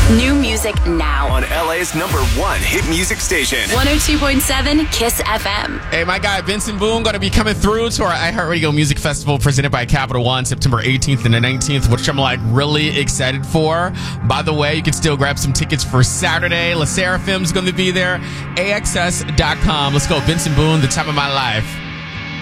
New music now. On LA's #1 hit music station. 102.7 Kiss FM. Hey, my guy Vincent Boone going to be coming through to our iHeartRadio Music Festival presented by Capital One September 18th and the 19th, which I'm really excited for. By the way, you can still grab some tickets for Saturday. LE SSERAFIM's going to be there. AXS.com. Let's go. Vincent Boone, The Time of My Life.